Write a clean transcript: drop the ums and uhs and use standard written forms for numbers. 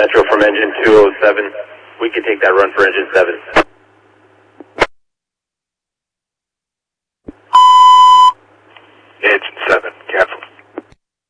Metro from engine 207. We can take that run for engine 7.